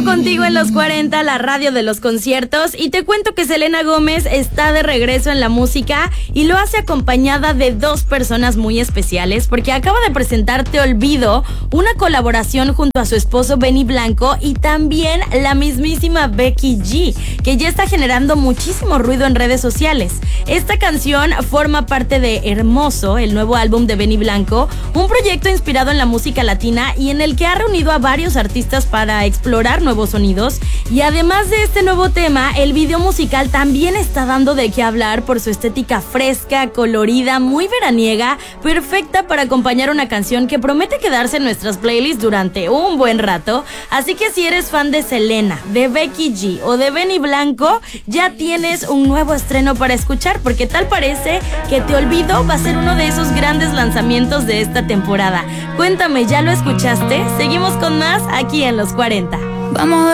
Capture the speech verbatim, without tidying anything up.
Sigo contigo en los cuarenta, la radio de los conciertos, y te cuento que Selena Gómez está de regreso en la música y lo hace acompañada de dos personas muy especiales porque acaba de presentar Te Olvido, una colaboración junto a su esposo Benny Blanco y también la mismísima Becky G, que ya está generando muchísimo ruido en redes sociales. Esta canción forma parte de Hermoso, el nuevo álbum de Benny Blanco, un proyecto inspirado en la música latina y en el que ha reunido a varios artistas para explorar nuevos sonidos. Y además de este nuevo tema, el video musical también está dando de qué hablar por su estética fresca, colorida, muy veraniega, perfecta para acompañar una canción que promete quedarse en nuestras playlists durante un buen rato. Así que si eres fan de Selena, de Becky G o de Benny Blanco, ya tienes un nuevo estreno para escuchar, porque tal parece que Te Olvido va a ser uno de esos grandes lanzamientos de esta temporada. Cuéntame, ¿ya lo escuchaste? Seguimos con más aquí en los cuarenta. Vamos a